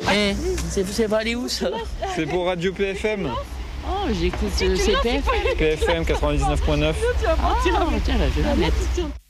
Eh, c'est pas aller où ça? C'est pour Radio PFM. Oh, j'écoute CPF. PFM 99.9. Ah, tiens, là, je vais la mettre.